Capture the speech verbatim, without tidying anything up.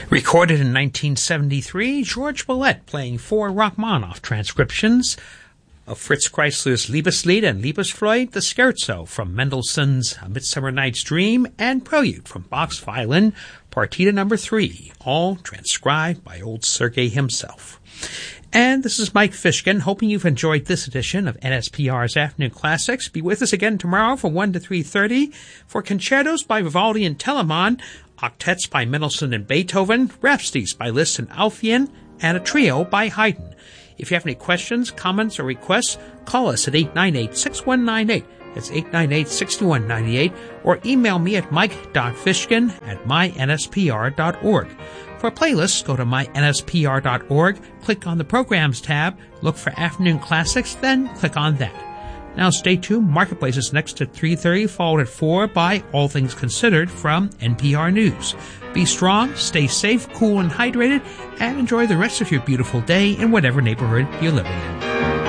Recorded in nineteen seventy-three, George Willett playing four Rachmaninoff transcriptions of Fritz Kreisler's Liebeslied and Liebesfreude, the Scherzo from Mendelssohn's A Midsummer Night's Dream, and Prelude from Bach's Violin, Partita number three, all transcribed by old Sergei himself. And this is Mike Fishkin, hoping you've enjoyed this edition of N S P R's Afternoon Classics. Be with us again tomorrow from one to three thirty for concertos by Vivaldi and Telemann, octets by Mendelssohn and Beethoven, rhapsodies by Liszt and Alfven, and a trio by Haydn. If you have any questions, comments, or requests, call us at eight nine eight, six one nine eight. That's eight nine eight, six one nine eight, or email me at mike dot fishkin at my n s p r dot org. For playlists, go to my n s p r dot org, click on the Programs tab, look for Afternoon Classics, then click on that. Now stay tuned. Marketplace is next at three thirty, followed at four by All Things Considered from N P R News. Be strong, stay safe, cool, and hydrated, and enjoy the rest of your beautiful day in whatever neighborhood you're living in.